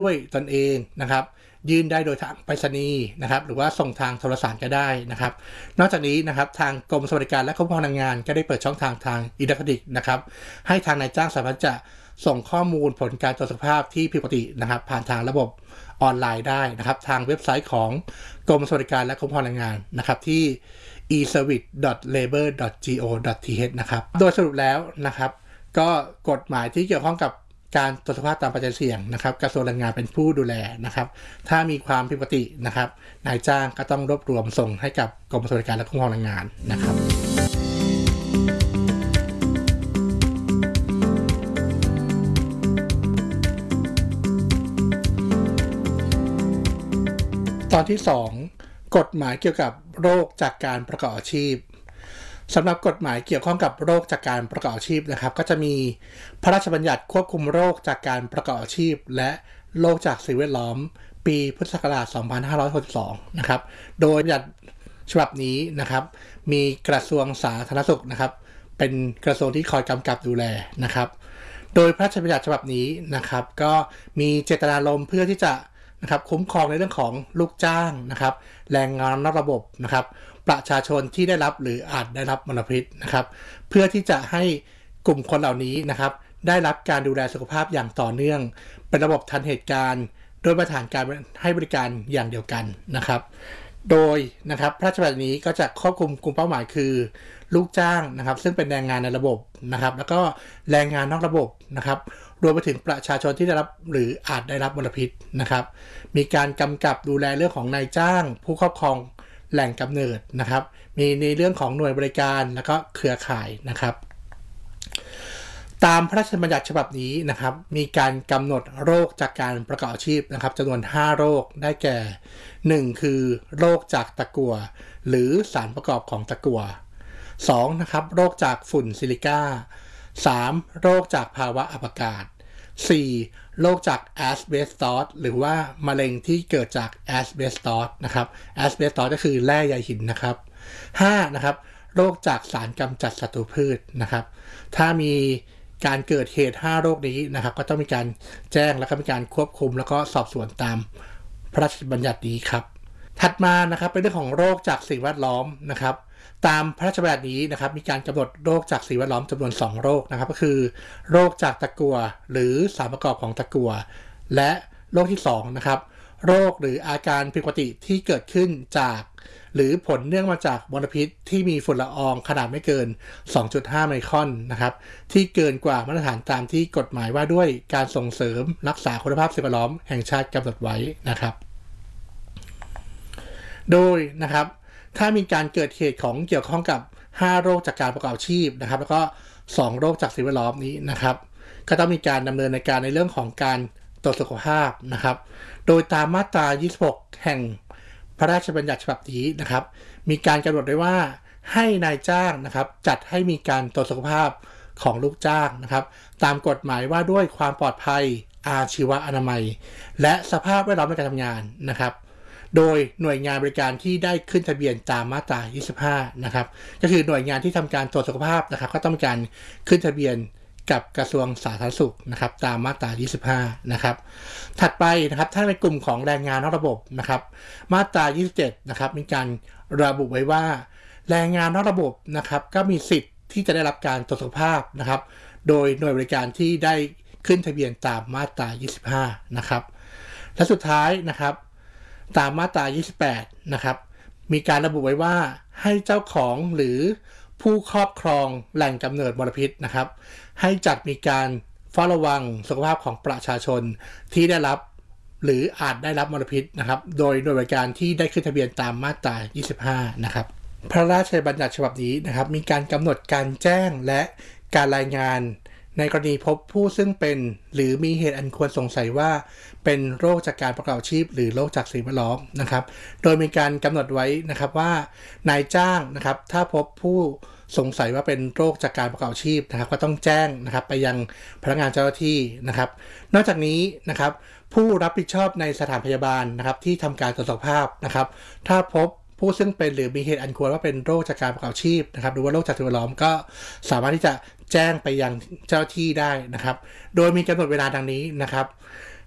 ด้วยตนเองนะครับยื่นได้โดยทางไปรษณีย์นะครับหรือว่าส่งทางโทรสารก็ได้นะครับนอกจากนี้นะครับทางกรมสวัสดิการและคุ้มครองแรงงานก็ได้เปิดช่องทางอิเล็กทรอนิกส์นะครับให้ทางนายจ้างสามารถจะส่งข้อมูลผลการตรวจสุขภาพที่ผิดปกตินะครับผ่านทางระบบออนไลน์ได้นะครับทางเว็บไซต์ของกรมสวัสดิการและคุ้มครองแรงงานนะครับที่ e-service.labor.go.th นะครับโดยสรุปแล้วนะครับก็กฎหมายที่เกี่ยวข้องกับการตรวจสุขภาพตามปัจจัยเสี่ยงนะครับกระทรวงแรงงานเป็นผู้ดูแลนะครับถ้ามีความผิดปกตินะครับนายจ้างก็ต้องรวบรวมส่งให้กับกรมสวัสดิการและคุ้มครองแรงงานนะครับตอนที่2กฎหมายเกี่ยวกับโรคจากการประกอบอาชีพสำหรับกฎหมายเกี่ยวข้องกับโรคจากการประกอบอาชีพนะครับก็จะมีพระราชบัญญัติควบคุมโรคจากการประกอบอาชีพและโรคจากสิ่งแวดล้อมปีพุทธศักราช 2562 นะครับโดยบัญญัติฉบับนี้นะครับมีกระทรวงสาธารณสุขนะครับเป็นกระทรวงที่คอยกำกับดูแลนะครับโดยพระราชบัญญัติฉบับนี้นะครับก็มีเจตนารมณ์เพื่อที่จะนะครับคุ้มครองในเรื่องของลูกจ้างนะครับแรงงานนอกระบบนะครับประชาชนที่ได้รับหรืออาจได้รับมลพิษนะครับเพื่อที่จะให้กลุ่มคนเหล่านี้นะครับได้รับการดูแลสุขภาพอย่างต่อเนื่องเป็นระบบทันเหตุการณ์โดยมาตรฐานการให้บริการอย่างเดียวกันนะครับโดยนะครับพระราชบัญญัตินี้ก็จะครอบคลุมกลุ่มเป้าหมายคือลูกจ้างนะครับซึ่งเป็นแรงงานในระบบนะครับแล้วก็แรงงานนอกระบบนะครับรวมไปถึงประชาชนที่ได้รับหรืออาจได้รับมลพิษนะครับมีการกำกับดูแลเรื่องของนายจ้างผู้ครอบครองแหล่งกำเนิดนะครับมีในเรื่องของหน่วยบริการแล้วก็เครือข่ายนะครับตามพระราชบัญญัติฉบับนี้นะครับมีการกำหนดโรคจากการประกอบอาชีพนะครับจำนวน5โรคได้แก่1คือโรคจากตะกั่วหรือสารประกอบของตะกั่ว2นะครับโรคจากฝุ่นซิลิก้า3โรคจากภาวะอับอากาศ4โรคจากแอสเบสตอสหรือว่ามะเร็งที่เกิดจากแอสเบสตอสนะครับแอสเบสตอสก็คือแร่ใยหินนะครับ5นะครับโรคจากสารกำจัดศัตรูพืชนะครับถ้ามีการเกิดเหตุ5โรคนี้นะครับก็ต้องมีการแจ้งแล้วก็มีการควบคุมแล้วก็สอบสวนตามพระราชบัญญัตินี้ครับถัดมานะครับเป็นเรื่องของโรคจากสิ่งแวดล้อมนะครับตามพระราชบัญญัตินี้นะครับมีการกำหนดโรคจากสิ่งแวดล้อมจำนวน2โรคนะครับก็คือโรคจากตะกั่วหรือสารประกอบของตะกั่วและโรคที่2นะครับโรคหรืออาการผิดปกติที่เกิดขึ้นจากหรือผลเนื่องมาจากมลพิษที่มีฝุ่นละอองขนาดไม่เกิน 2.5 ไมครอนนะครับที่เกินกว่ามาตรฐานตามที่กฎหมายว่าด้วยการส่งเสริมรักษาคุณภาพสิ่งแวดล้อมแห่งชาติกำหนดไว้นะครับโดยนะครับถ้ามีการเกิดเหตุของเกี่ยวข้องกับ5โรคจากการประกอบอาชีพนะครับแล้วก็2โรคจากสิ่งแวดล้อมนี้นะครับก็ต้องมีการดำเนินในเรื่องของการตรวจสุขภาพนะครับโดยตามมาตรา 26 แห่งพระราชบัญญัติฉบับนี้นะครับมีการกำหนดไว้ว่าให้นายจ้างนะครับจัดให้มีการตรวจสุขภาพของลูกจ้างนะครับตามกฎหมายว่าด้วยความปลอดภัยอาชีวอนามัยและสภาพแวดล้อมในการทำงานนะครับโดยหน่วยงานบริการที่ได้ขึ้นทะเบียนตามมาตรา 25 นะครับก็คือหน่วยงานที่ทำการตรวจสุขภาพนะครับก็ต้องมีการขึ้นทะเบียนกับกระทรวงสาธารณสุขนะครับตามมาตรา 25 นะครับถัดไปนะครับถ้าในกลุ่มของแรงงานนอกระบบนะครับมาตรา 27 นะครับมีการระบุไว้ว่าแรงงานนอกระบบนะครับก็มีสิทธิ์ที่จะได้รับการตรวจสุขภาพนะครับโดยหน่วยบริการที่ได้ขึ้นทะเบียนตามมาตรา 25 นะครับและสุดท้ายนะครับตามมาตรา 28 นะครับมีการระบุไว้ว่าให้เจ้าของหรือผู้ครอบครองแหล่งกำเนิดมลพิษนะครับให้จัดมีการเฝ้าระวังสุขภาพของประชาชนที่ได้รับหรืออาจได้รับมลพิษนะครับโดยหน่วยบริการที่ได้ขึ้นทะเบียนตามมาตรา 25 นะครับพระราชบัญญัติฉบับนี้นะครับมีการกำหนดการแจ้งและการรายงานในกรณีพบผู้ซึ่งเป็นหรือมีเหตุอันควรสงสัยว่าเป็นโรคจากการประกอบอาชีพหรือโรคจากสิ่งแวดล้อมนะครับโดยมีการกำหนดไว้นะครับว่านายจ้างนะครับถ้าพบผู้สงสัยว่าเป็นโรคจากการประกอบอาชีพนะครับก็ต้องแจ้งนะครับไปยังพนักงานเจ้าหน้าที่นะครับนอกจากนี้นะครับผู้รับผิดชอบในสถานพยาบาลนะครับที่ทำการตรวจสุขภาพนะครับถ้าพบผู้ซึ่งเป็นหรือมีเหตุอันควรว่าเป็นโรคจากการประกอบอาชีพนะครับหรือว่าโรคจากสิ่งแวดล้อมก็สามารถที่จะแจ้งไปยังเจ้าที่ได้นะครับโดยมีกำหนดเวลาดังนี้นะครับ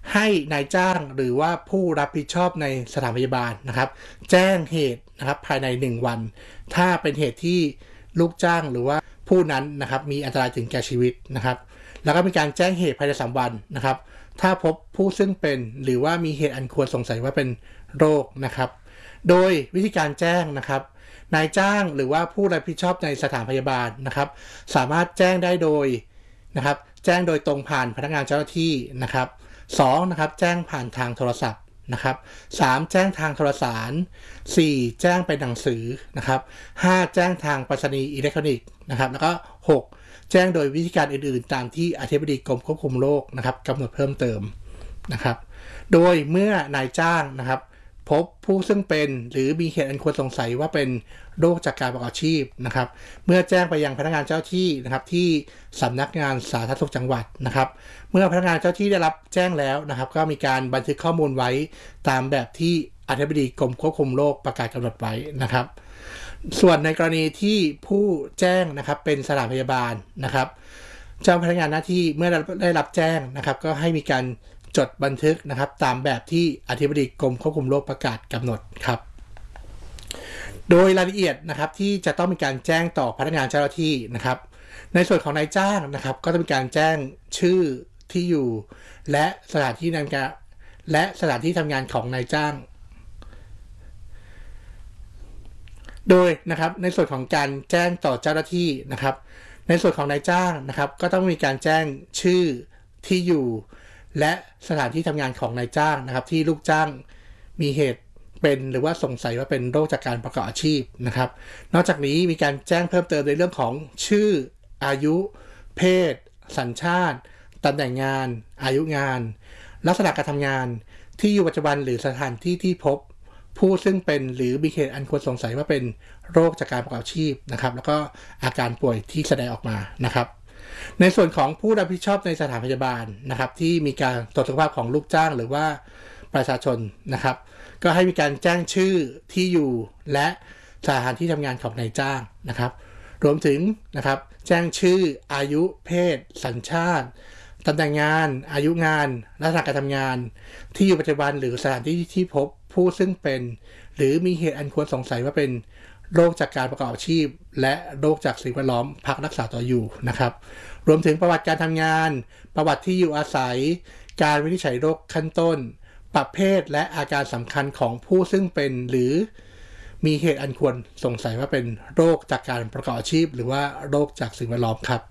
ให้นายจ้างหรือว่าผู้รับผิดชอบในสถานพยาบาลนะครับแจ้งเหตุนะครับภายใน1วันถ้าเป็นเหตุที่ลูกจ้างหรือว่าผู้นั้นนะครับมีอันตรายถึงแก่ชีวิตนะครับแล้วก็มีการแจ้งเหตุภายใน3วันนะครับถ้าพบผู้ซึ่งเป็นหรือว่ามีเหตุอันควรสงสัยว่าเป็นโรคนะครับโดยวิธีการแจ้งนะครับนายจ้างหรือว่าผู้รับผิดชอบในสถานพยาบาลนะครับสามารถแจ้งได้โดยนะครับแจ้งโดยตรงผ่านพนักงานเจ้าหน้าที่นะครับ2นะครับแจ้งผ่านทางโทรศัพท์นะครับ3แจ้งทางโทรสาร4แจ้งเป็นหนังสือนะครับ5แจ้งทางไปรษณีย์อิเล็กทรอนิกส์นะครับแล้วก็6แจ้งโดยวิธีการอื่นๆตามที่อธิบดีกรมควบคุมโรคนะครับกำหนดเพิ่มเติมนะครับโดยเมื่อนายจ้างนะครับพบผู้ซึ่งเป็นหรือมีเหตุอันควรสงสัยว่าเป็นโรคจากการประกอบอาชีพนะครับเมื่อแจ้งไปยังพนักงานเจ้าที่นะครับที่สำนักงานสาธารณสุขจังหวัดนะครับเมื่อพนักงานเจ้าที่ได้รับแจ้งแล้วนะครับก็มีการบันทึกข้อมูลไว้ตามแบบที่อธิบดีกรมควบคุมโรคประกาศกำหนดไว้นะครับส่วนในกรณีที่ผู้แจ้งนะครับเป็นสถานพยาบาลนะครับเจ้าพนักงานหน้าที่เมื่อได้รับแจ้งนะครับก็ให้มีการจดบันทึกนะครับตามแบบที่อธิบดีกรมควบคุมโรคประกาศกำหนดครับโดยรายละเอียดนะครับที่จะต้องมีการแจ้งต่อพนักงานเจ้าหน้าที่นะครับในส่วนของนายจ้างนะครับก็จะมีการแจ้งชื่อที่อยู่และสถานที่ทำงานและสถานที่ทำงานของนายจ้างโดยนะครับในส่วนของการแจ้งต่อเจ้าหน้าที่นะครับในส่วนของนายจ้างนะครับก็ต้องมีการแจ้งชื่อที่อยู่และสถานที่ทำงานของนายจ้างนะครับที่ลูกจ้างมีเหตุเป็นหรือว่าสงสัยว่าเป็นโรคจากการประกอบอาชีพนะครับนอกจากนี้มีการแจ้งเพิ่มเติมในเรื่องของชื่ออายุเพศสัญชาติตำแหน่งงานอายุงานลักษณะการทำงานที่อยู่ปัจจุบันหรือสถานที่ที่พบผู้ซึ่งเป็นหรือมีเหตุอันควรสงสัยว่าเป็นโรคจากการประกอบอาชีพนะครับแล้วก็อาการป่วยที่แสดงออกมานะครับในส่วนของผู้รับผิดชอบในสถานพยาบาลนะครับที่มีการตรวจสุขภาพของลูกจ้างหรือว่าประชาชนนะครับก็ให้มีการแจ้งชื่อที่อยู่และสถานที่ทำงานของนายจ้างนะครับรวมถึงนะครับแจ้งชื่ออายุเพศสัญชาติตำแหน่งงานอายุงานลักษณะการทำงานที่อยู่ปัจจุบันหรือสถานที่ที่พบผู้ซึ่งเป็นหรือมีเหตุอันควรสงสัยว่าเป็นโรคจากการประกอบอาชีพและโรคจากสิ่งแวดล้อมพักรักษาตัวอยู่นะครับรวมถึงประวัติการทำงานประวัติที่อยู่อาศัยการวินิจฉัยโรคขั้นต้นประเภทและอาการสำคัญของผู้ซึ่งเป็นหรือมีเหตุอันควรสงสัยว่าเป็นโรคจากการประกอบอาชีพหรือว่าโรคจากสิ่งแวดล้อมครับ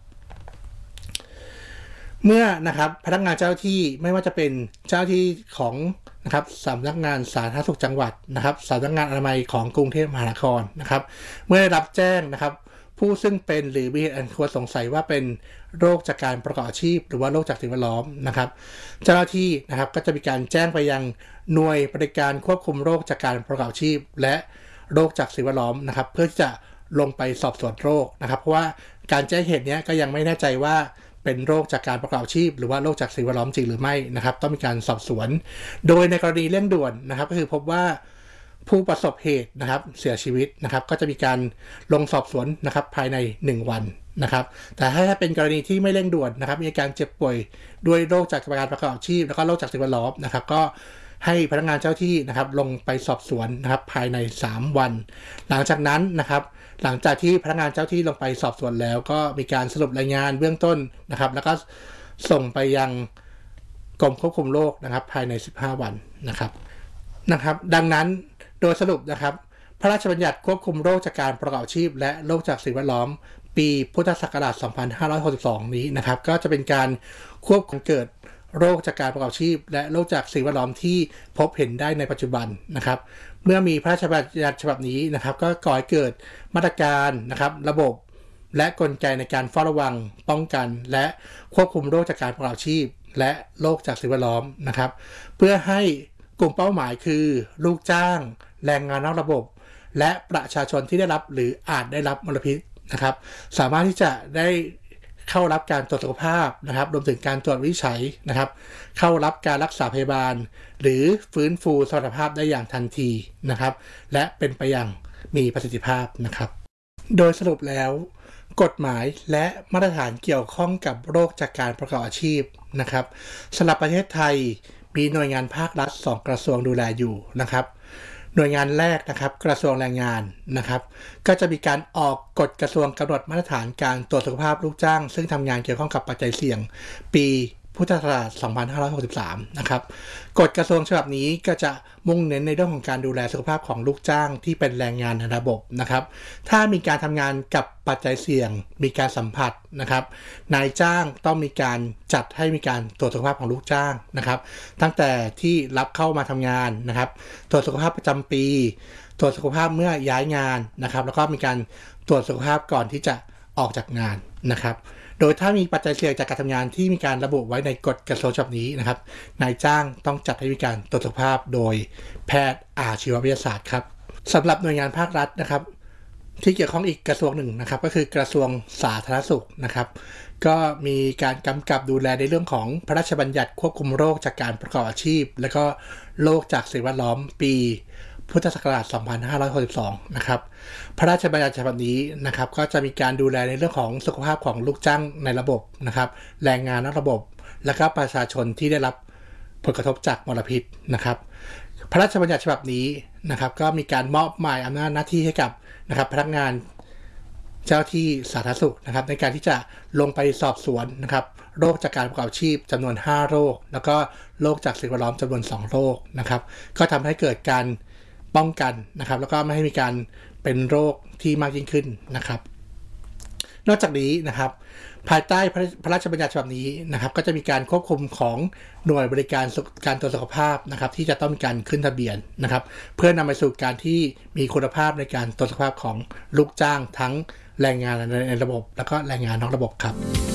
เมื่อนะครับพนักงานเจ้าที่ไม่ว่าจะเป็นเจ้าที่ของนะครับสำนักงานสาธารณสุขจังหวัดนะครับสำนักงานอนามัยของกรุงเทพมหานครนะครับเมื่อได้รับแจ้งนะครับผู้ซึ่งเป็นหรือมีเหตุอันควรสงสัยว่าเป็นโรคจากการประกอบอาชีพหรือว่าโรคจากสิ่งแวดล้อมนะครับเจ้าหน้าที่นะครับก็จะมีการแจ้งไปยังหน่วยบริการควบคุมโรคจากการประกอบอาชีพและโรคจากสิ่งแวดล้อมนะครับเพื่อที่จะลงไปสอบสวนโรคนะครับเพราะว่าการแจ้งเหตุนี้ก็ยังไม่แน่ใจว่าเป็นโรคจากการประกอบอาชีพหรือว่าโรคจากสิ่งแวดล้อมจริงหรือไม่นะครับต้องมีการสอบสวนโดยในกรณีเร่งด่วนนะครับก็คือพบว่าผู้ประสบเหตุนะครับเสียชีวิตนะครับก็จะมีการลงสอบสวนนะครับภายใน1วันนะครับแต่ถ้าเป็นกรณีที่ไม่เร่งด่วนนะครับมีอาการเจ็บป่วยด้วยโรคจากการประกอบอาชีพแล้วก็โรคจากสิ่งแวดล้อมนะครับก็ให้พนักงานเจ้าที่นะครับลงไปสอบสวนนะครับภายใน3วันหลังจากนั้นนะครับหลังจากที่พนักงานเจ้าที่ลงไปสอบสวนแล้วก็มีการสรุปรายงานเบื้องต้นนะครับแล้วก็ส่งไปยังกรมควบคุมโรคนะครับภายใน15วันนะครับดังนั้นโดยสรุปนะครับพระราชบัญญัติควบคุมโรคจากการประกอบอาชีพและโรคจากสิ่งแวดล้อมปีพุทธศักราช 2562 นี้นะครับก็จะเป็นการควบคุมเกิดโรคจากการประกอบอาชีพและโรคจากสิ่งแวดล้อมที่พบเห็นได้ในปัจจุบันนะครับเมื่อมีพระราชบัญญัติฉบับนี้นะครับก็ก่อให้เกิดมาตรการนะครับระบบและกลไกในการเฝ้าระวังป้องกันและควบคุมโรคจากการประกอบอาชีพและโรคจากสิ่งแวดล้อมนะครับเพื่อให้กลุ่มเป้าหมายคือลูกจ้างแรงงานนอกระบบและประชาชนที่ได้รับหรืออาจได้รับมลพิษนะครับสามารถที่จะได้เข้ารับการตรวจสุขภาพนะครับรวมถึงการตรวจวินิจฉัยนะครับเข้ารับการรักษาพยาบาลหรือฟื้นฟูสมรรถภาพได้อย่างทันทีนะครับและเป็นไปอย่างมีประสิทธิภาพนะครับโดยสรุปแล้วกฎหมายและมาตรฐานเกี่ยวข้องกับโรคจากการประกอบอาชีพนะครับสำหรับประเทศไทยมีหน่วยงานภาครัฐ2กระทรวงดูแลอยู่นะครับหน่วยงานแรกนะครับกระทรวงแรงงานนะครับก็จะมีการออกกฎกระทรวงกำหนดมาตรฐานการตรวจสุขภาพลูกจ้างซึ่งทำงานเกี่ยวข้องกับปัจจัยเสี่ยงปีพุทธศักราช 2563 นะครับกฎกระทรวงฉบับนี้ก็จะมุ่งเน้นในเรื่องของการดูแลสุขภาพของลูกจ้างที่เป็นแรงงานในระบบนะครับถ้ามีการทำงานกับปัจจัยเสี่ยงมีการสัมผัสนะครับนายจ้างต้องมีการจัดให้มีการตรวจสุขภาพของลูกจ้างนะครับตั้งแต่ที่รับเข้ามาทำงานนะครับตรวจสุขภาพประจำปีตรวจสุขภาพเมื่อย้ายงานนะครับแล้วก็มีการตรวจสุขภาพก่อนที่จะออกจากงานนะครับโดยถ้ามีปัจจัยเสี่ยงจากการทำงานที่มีการระบุไว้ในกฎกระทรวงฉบับนี้นะครับนายจ้างต้องจัดให้มีการตรวจสุขภาพโดยแพทย์อาชีววิทยาศาสตร์ครับสำหรับหน่วยงานภาครัฐนะครับที่เกี่ยวข้องอีกกระทรวงหนึ่งนะครับก็คือกระทรวงสาธารณสุขนะครับก็มีการกำกับดูแลในเรื่องของพระราชบัญญัติควบคุมโรคจากการประกอบอาชีพและก็โรคจากสิ่งแวดล้อมปีพุทธศักราช 2562 นะครับพระราชบัญญัติฉบับนี้นะครับก็จะมีการดูแลในเรื่องของสุขภาพของลูกจ้างในระบบนะครับแรงงานนอกระบบและก็ประชาชนที่ได้รับผลกระทบจากมลพิษนะครับพระราชบัญญัติฉบับนี้นะครับก็มีการมอบหมายอำนาจหน้าที่ให้กับนะครับพนักงานเจ้าที่สาธารณสุขนะครับในการที่จะลงไปสอบสวนนะครับโรคจากการประกอบอาชีพจำนวน5โรคแล้วก็โรคจากสิ่งแวดล้อมจำนวน2โรคนะครับก็ทำให้เกิดการป้องกันนะครับแล้วก็ไม่ให้มีการเป็นโรคที่มากยิ่งขึ้นนะครับนอกจากนี้นะครับภายใต้พระราชบัญญัติฉบับนี้นะครับก็จะมีการควบคุมของหน่วยบริการการตรวจสุขภาพนะครับที่จะต้องมีการขึ้นทะเบียนนะครับเพื่อนำไปสู่การที่มีคุณภาพในการตรวจสุขภาพของลูกจ้างทั้งแรงงานในระบบแล้วก็แรงงานนอกระบบครับ